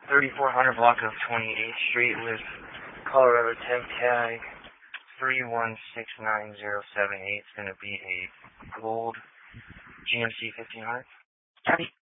3400 block of 28th Street with Colorado temp tag 316907. It's going to be a gold GMC 1500. Copy.